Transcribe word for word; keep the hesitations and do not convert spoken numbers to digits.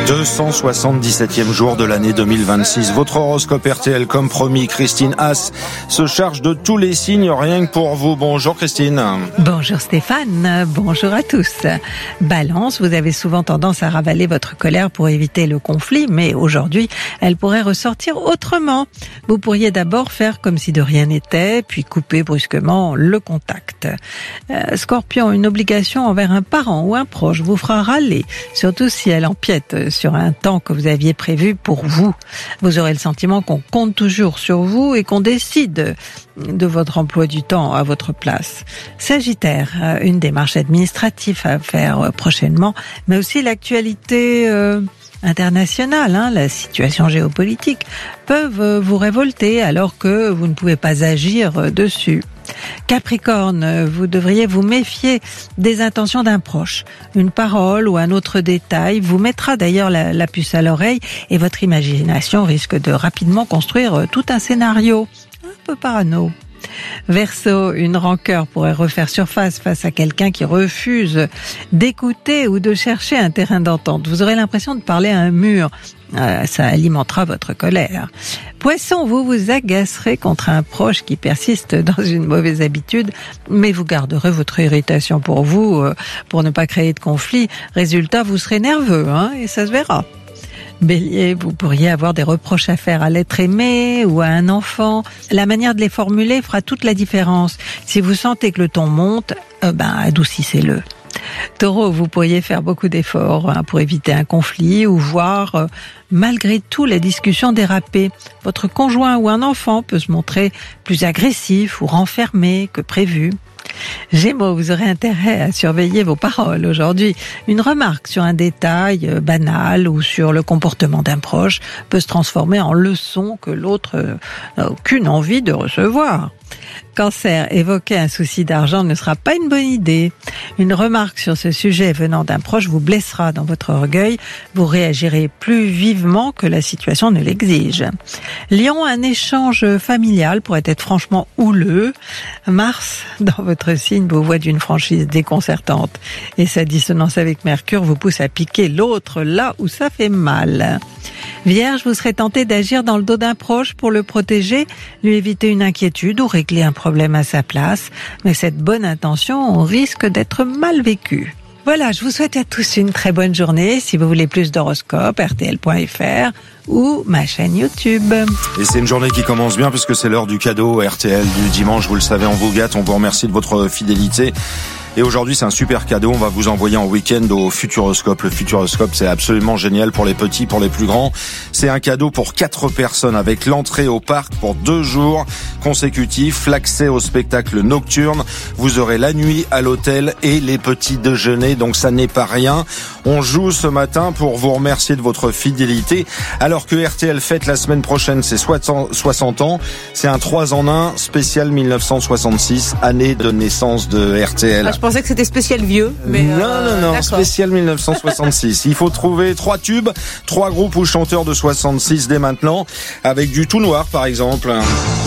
deux cent soixante-dix-septième jour de l'année deux mille vingt-six. Votre horoscope R T L, comme promis, Christine Haas se charge de tous les signes, rien que pour vous. Bonjour Christine. Bonjour Stéphane, bonjour à tous. Balance, vous avez souvent tendance à ravaler votre colère pour éviter le conflit, mais aujourd'hui, elle pourrait ressortir autrement. Vous pourriez d'abord faire comme si de rien n'était, puis couper brusquement le contact. Euh, Scorpion, une obligation envers un parent ou un proche vous fera râler, surtout si elle empiète sur un temps que vous aviez prévu pour vous. Vous aurez le sentiment qu'on compte toujours sur vous et qu'on décide de votre emploi du temps à votre place. Sagittaire, une démarche administrative à faire prochainement, mais aussi l'actualité euh, internationale, hein, la situation géopolitique, peuvent vous révolter alors que vous ne pouvez pas agir dessus. Capricorne, vous devriez vous méfier des intentions d'un proche. Une parole ou un autre détail vous mettra d'ailleurs la, la puce à l'oreille et votre imagination risque de rapidement construire tout un scénario un peu parano. Verseau, une rancœur pourrait refaire surface face à quelqu'un qui refuse d'écouter ou de chercher un terrain d'entente. Vous aurez l'impression de parler à un mur. Euh, ça alimentera votre colère. Poisson, vous vous agacerez contre un proche qui persiste dans une mauvaise habitude, mais vous garderez votre irritation pour vous, euh, pour ne pas créer de conflit. Résultat, vous serez nerveux, hein, et ça se verra. Bélier, vous pourriez avoir des reproches à faire à l'être aimé ou à un enfant. La manière de les formuler fera toute la différence. Si vous sentez que le ton monte, euh, ben adoucissez-le. Taureau, vous pourriez faire beaucoup d'efforts hein, pour éviter un conflit ou voir, euh, malgré tout, la discussion déraper. Votre conjoint ou un enfant peut se montrer plus agressif ou renfermé que prévu. Gémeaux, vous aurez intérêt à surveiller vos paroles aujourd'hui. Une remarque sur un détail banal ou sur le comportement d'un proche peut se transformer en leçon que l'autre n'a aucune envie de recevoir. Cancer, évoquer un souci d'argent ne sera pas une bonne idée. Une remarque sur ce sujet venant d'un proche vous blessera dans votre orgueil. Vous réagirez plus vivement que la situation ne l'exige. Lion, un échange familial pourrait être franchement houleux. Mars, dans votre signe, vous voit d'une franchise déconcertante. Et sa dissonance avec Mercure vous pousse à piquer l'autre là où ça fait mal. Vierge, vous serez tenté d'agir dans le dos d'un proche pour le protéger, lui éviter une inquiétude ou régler un problème à sa place. Mais cette bonne intention risque d'être mal vécue. Voilà, je vous souhaite à tous une très bonne journée. Si vous voulez plus d'horoscopes, R T L point F R ou ma chaîne YouTube. Et c'est une journée qui commence bien puisque c'est l'heure du cadeau R T L du dimanche. Vous le savez, on vous gâte, on vous remercie de votre fidélité. Et aujourd'hui, c'est un super cadeau. On va vous envoyer en week-end au Futuroscope. Le Futuroscope, c'est absolument génial pour les petits, pour les plus grands. C'est un cadeau pour quatre personnes avec l'entrée au parc pour deux jours consécutifs, l'accès au spectacle nocturne. Vous aurez la nuit à l'hôtel et les petits déjeuners. Donc ça n'est pas rien. On joue ce matin pour vous remercier de votre fidélité. Alors que R T L fête la semaine prochaine ses soixante ans. C'est un trois en un spécial mille neuf cent soixante-six, année de naissance de R T L. Ah, je pensais que c'était spécial vieux, mais non, euh, non, non, d'accord. Spécial mille neuf cent soixante-six. Il faut trouver trois tubes, trois groupes ou chanteurs de soixante-six dès maintenant, avec du tout noir par exemple.